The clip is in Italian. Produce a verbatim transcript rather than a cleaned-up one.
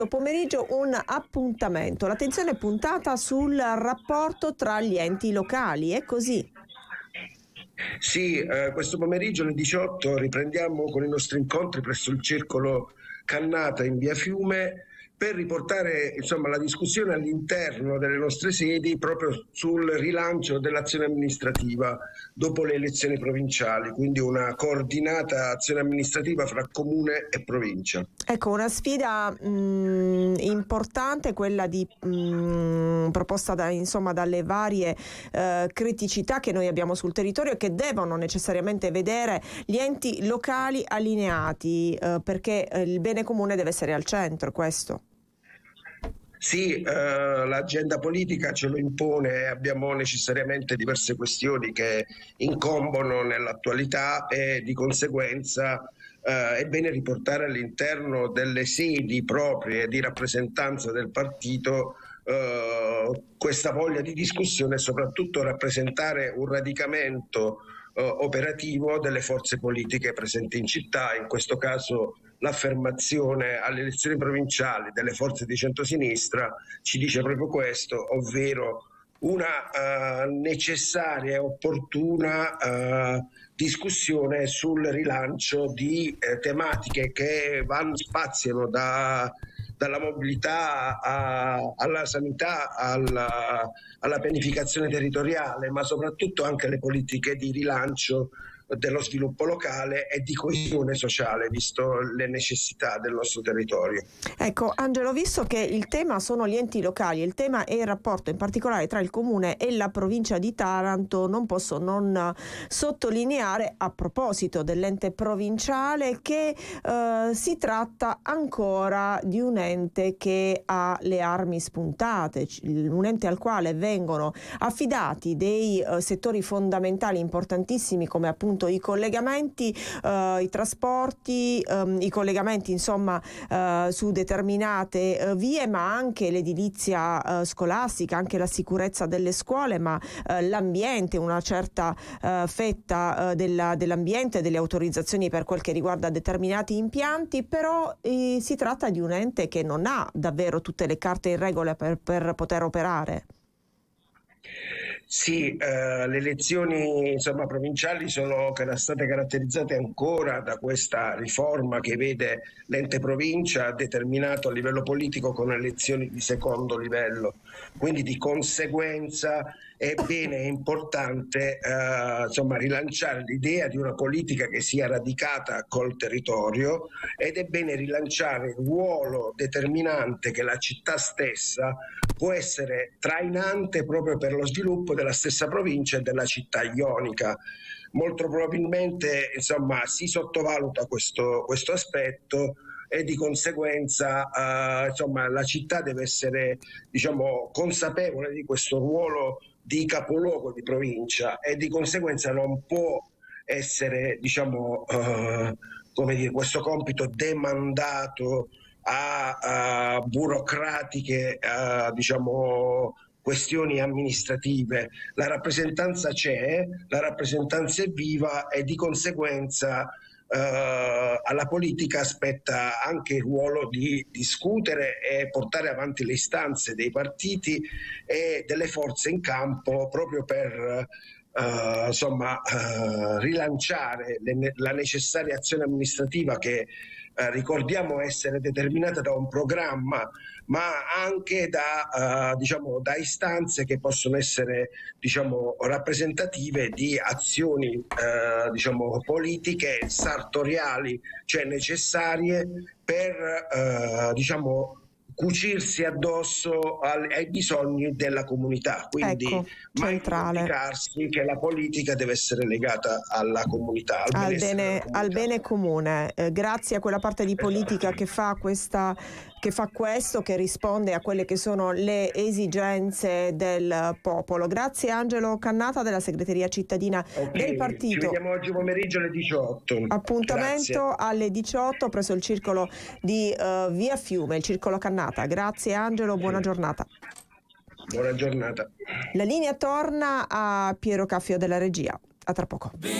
Pomeriggio un appuntamento. L'attenzione è puntata sul rapporto tra gli enti locali, è così? Sì, eh, questo pomeriggio alle diciotto riprendiamo con i nostri incontri presso il Circolo Cannata in via Fiume per riportare insomma, la discussione all'interno delle nostre sedi proprio sul rilancio dell'azione amministrativa dopo le elezioni provinciali, quindi una coordinata azione amministrativa fra comune e provincia. Ecco, una sfida mh, importante, quella di, mh, proposta da, insomma, dalle varie eh, criticità che noi abbiamo sul territorio e che devono necessariamente vedere gli enti locali allineati, eh, perché eh, il bene comune deve essere al centro, questo. Sì, eh, l'agenda politica ce lo impone, abbiamo necessariamente diverse questioni che incombono nell'attualità e di conseguenza eh, è bene riportare all'interno delle sedi proprie di rappresentanza del partito eh, questa voglia di discussione e soprattutto rappresentare un radicamento eh, operativo delle forze politiche presenti in città, in questo caso l'affermazione alle elezioni provinciali delle forze di centrosinistra ci dice proprio questo, ovvero una uh, necessaria e opportuna uh, discussione sul rilancio di eh, tematiche che vanno, spaziano da, dalla mobilità a, alla sanità, alla, alla pianificazione territoriale, ma soprattutto anche le politiche di rilancio dello sviluppo locale e di coesione sociale, visto le necessità del nostro territorio. Ecco, Angelo, visto che il tema sono gli enti locali, il tema è il rapporto in particolare tra il comune e la provincia di Taranto, non posso non sottolineare, a proposito dell'ente provinciale, che eh, si tratta ancora di un ente che ha le armi spuntate, un ente al quale vengono affidati dei eh, settori fondamentali importantissimi come appunto i collegamenti, eh, i trasporti, ehm, i collegamenti insomma eh, su determinate eh, vie, ma anche l'edilizia eh, scolastica, anche la sicurezza delle scuole, ma eh, l'ambiente, una certa eh, fetta eh, della, dell'ambiente, delle autorizzazioni per quel che riguarda determinati impianti, però eh, si tratta di un ente che non ha davvero tutte le carte in regola per, per poter operare. Sì, eh, le elezioni insomma, provinciali sono state caratterizzate ancora da questa riforma che vede l'ente provincia determinato a livello politico con elezioni di secondo livello, quindi di conseguenza è bene e importante eh, insomma, rilanciare l'idea di una politica che sia radicata col territorio ed è bene rilanciare il ruolo determinante che la città stessa può essere trainante proprio per lo sviluppo della stessa provincia e della città ionica. Molto probabilmente insomma, si sottovaluta questo, questo aspetto e di conseguenza uh, insomma, la città deve essere diciamo, consapevole di questo ruolo di capoluogo di provincia e di conseguenza non può essere diciamo, uh, come dire, questo compito demandato a, a burocratiche a, diciamo, questioni amministrative. La rappresentanza c'è, la rappresentanza è viva e di conseguenza Uh, alla politica spetta anche il ruolo di discutere e portare avanti le istanze dei partiti e delle forze in campo proprio per uh, insomma, uh, rilanciare le, la necessaria azione amministrativa che uh, ricordiamo essere determinata da un programma ma anche da, uh, diciamo, da istanze che possono essere diciamo, rappresentative di azioni uh, diciamo, politiche sartoriali, cioè necessarie per uh, diciamo, cucirsi addosso al, ai bisogni della comunità, quindi ecco, mai centrale. dimenticarsi che la politica deve essere legata alla comunità, al, al, bene, comunità. al bene comune, eh, grazie a quella parte di politica che fa questa che fa questo, che risponde a quelle che sono le esigenze del popolo. Grazie Angelo Cannata della segreteria cittadina okay, del partito. Ci vediamo oggi pomeriggio alle diciotto. Appuntamento Grazie. alle diciotto presso il circolo di uh, via Fiume, il circolo Cannata. Grazie Angelo, buona giornata. Buona giornata. La linea torna a Piero Caffio della regia. A tra poco.